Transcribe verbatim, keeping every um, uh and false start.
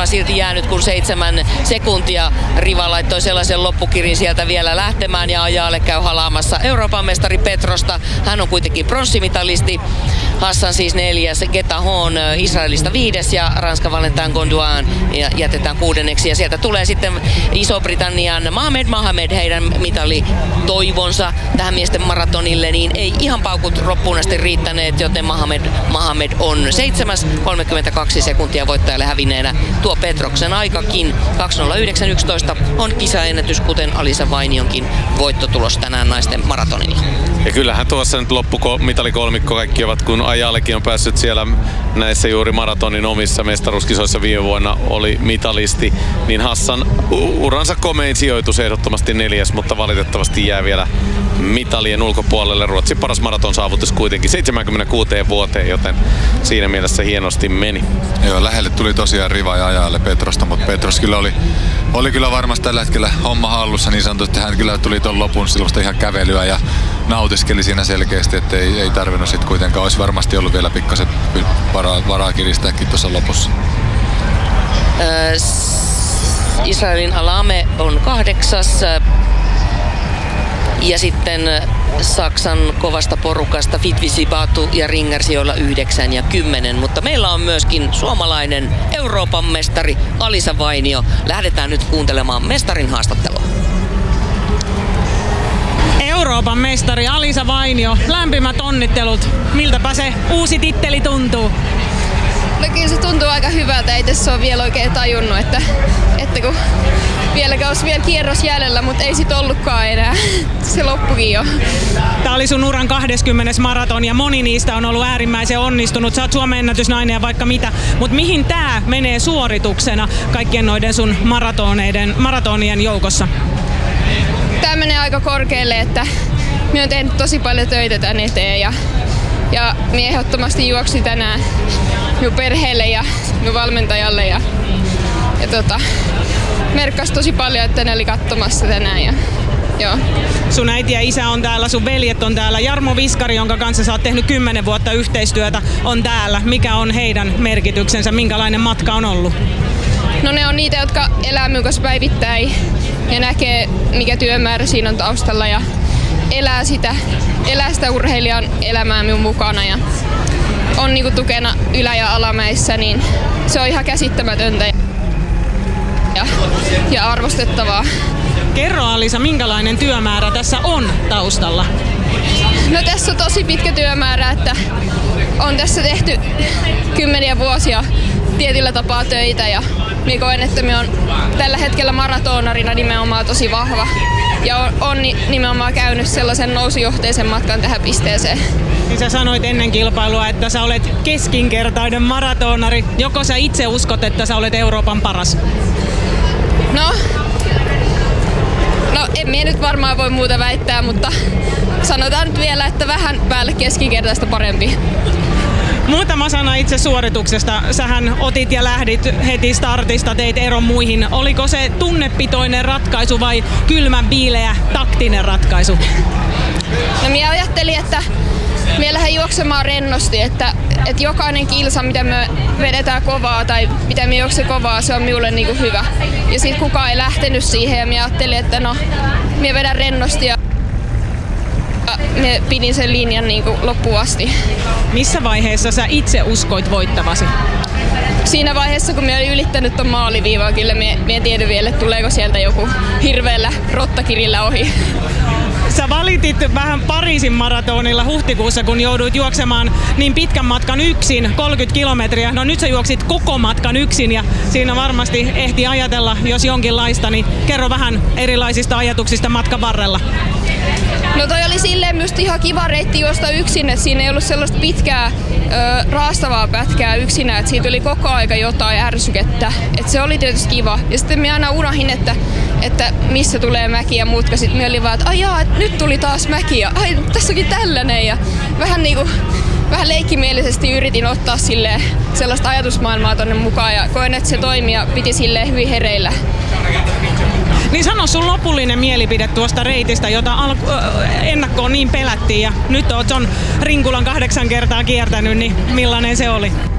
eroa silti jäänyt kuin seitsemän sekuntia. Riva laittoi sellaisen loppukirin sieltä vielä lähtemään ja ajalle käy halaamassa Euroopan mestari Petrosta. Hän on kuitenkin pronssimitalisti. Hassan siis neljäs, Getahon Israelista viides ja Ranska Valentin Gondouin jätetään kuudenneksi. Ja sieltä tulee sitten Iso-Britannian Mohamed Mohamed, heidän mitali toivonsa tähän miesten maratonille, niin ei ihan paukut loppuun asti riittäneet, joten Mohamed Mohamed on seitsemäs, kolmekymmentäkaksi sekuntia voittajalle hävinneenä. Tuo Petroksen aikakin kaksi nolla yhdeksän yksitoista on kisaennätys, kuten Alisa Vainionkin voittotulos tänään naisten maratonilla. Ja kyllähän tuossa nyt loppumitalikolmikko kaikki ovat, kun Ajalekin on päässyt siellä näissä juuri maratonin omissa mestaruuskisoissa viime vuonna oli mitalisti, niin Hassan uransa komein sijoitus ehdottomasti neljäs, mutta valitettavasti jää vielä mitalien ulkopuolelle. Ruotsin paras maraton saavutus kuitenkin seitsemänkymmentäkuusi vuoteen, joten siinä mielessä hienosti meni. Joo, lähelle tuli tosiaan Riva ja Ajalle Petrosta, mutta Petros kyllä oli, oli kyllä varmasti tällä hetkellä homma hallussa niin sanotusti. Hän kyllä tuli tuon lopun silloista ihan kävelyä ja nautiskeli siinä selkeästi, että ei, ei tarvinnut sitten kuitenkaan. Olisi varmasti ollut vielä pikkasen varaa, varaa kiristääkin tuossa lopussa. Äh, Israelin Alame on kahdeksas. Ja sitten Saksan kovasta porukasta Fitvisi Batu ja Ringers, joilla yhdeksän ja kymmenen. Mutta meillä on myöskin suomalainen Euroopan mestari Alisa Vainio. Lähdetään nyt kuuntelemaan mestarin haastattelua. Euroopan mestari Alisa Vainio, lämpimät onnittelut. Miltäpä se uusi titteli tuntuu? No kyllä se tuntuu aika hyvältä, ei tässä ole vielä oikein tajunnut, että, että kun vieläkään olisi vielä kierros jäljellä, mutta ei sit ollutkaan enää. Se loppukin jo. Tämä oli sun uran kaksikymmentä maraton ja moni niistä on ollut äärimmäisen onnistunut. Sä oot Suomen ennätysnainen ja vaikka mitä. Mutta mihin tää menee suorituksena kaikkien noiden sun maratoneiden, maratonien joukossa? Tää menee aika korkealle, että minä olen tehnyt tosi paljon töitä tän eteen ja, ja minä ehdottomasti juoksin tänään minun perheelle ja minun valmentajalle ja, ja tota, merkkasi tosi paljon, että ne oli katsomassa tänään. Ja, joo. Sun äiti ja isä on täällä, sun veljet on täällä. Jarmo Viskari, jonka kanssa sä oot tehnyt kymmenen vuotta yhteistyötä, on täällä. Mikä on heidän merkityksensä? Minkälainen matka on ollut? No ne on niitä, jotka elää minun kanssa päivittäin ja näkee, mikä työmäärä siinä on taustalla ja elää sitä, elää sitä urheilijan elämää minun mukana ja on niinku tukena ylä- ja alamäissä, niin se on ihan käsittämätöntä ja, ja arvostettavaa. Kerro Alisa, minkälainen työmäärä tässä on taustalla? No tässä on tosi pitkä työmäärä, että on tässä tehty kymmeniä vuosia tietyllä tapaa töitä ja minä koen, että minä olen tällä hetkellä maratonarina nimenomaan tosi vahva ja on, on nimenomaan käynyt sellaisen nousujohteisen matkan tähän pisteeseen. Niin sä sanoit ennen kilpailua, että sä olet keskinkertainen maratonari. Joko sä itse uskot, että sä olet Euroopan paras? No, no en minä nyt varmaan voi muuta väittää, mutta sanotaan nyt vielä, että vähän päälle keskinkertaista parempi. Muutama sana itse suorituksesta. Sähän otit ja lähdit heti startista, teit eron muihin. Oliko se tunnepitoinen ratkaisu vai kylmän viileä taktinen ratkaisu? No minä ajattelin, että minä lähden juoksemaan rennosti, että, että jokainen kilsa, mitä me vedetään kovaa tai mitä me juoksen kovaa, se on minulle niin kuin hyvä. Ja sitten kukaan ei lähtenyt siihen ja minä ajattelin, että no, minä vedän rennosti ja minä pidin sen linjan niin kuin loppuun asti. Missä vaiheessa sä itse uskoit voittavasi? Siinä vaiheessa, kun minä olin ylittänyt tuon maaliviivaa, kyllä minä, minä tiedän vielä, että tuleeko sieltä joku hirveällä rottakirillä ohi. Sä valitit vähän Pariisin maratonilla huhtikuussa, kun jouduit juoksemaan niin pitkän matkan yksin, kolmekymmentä kilometriä. No nyt sä juoksit koko matkan yksin ja siinä varmasti ehti ajatella, jos jonkinlaista, niin kerro vähän erilaisista ajatuksista matkan varrella. No toi oli silleen myös ihan kiva reitti juosta yksin, että siinä ei ollut sellaista pitkää ö, raastavaa pätkää yksinä, että siitä oli koko aika jotain ärsykettä. Et se oli tietysti kiva. Ja sitten minä aina unohin, että, että missä tulee mäki ja muut, sitten minä olin vaan, että ajaa, että nyt tuli taas mäki ja ai, tässäkin tällainen. Ja vähän niinku, vähän leikkimielisesti yritin ottaa silleen sellaista ajatusmaailmaa tonne mukaan ja koen, että se toimi ja piti silleen hyvin hereillä. Niin sano sun lopullinen mielipide tuosta reitistä, jota alku, äh, ennakkoon niin pelättiin ja nyt oot on Rinkulan kahdeksan kertaa kiertänyt, niin millainen se oli?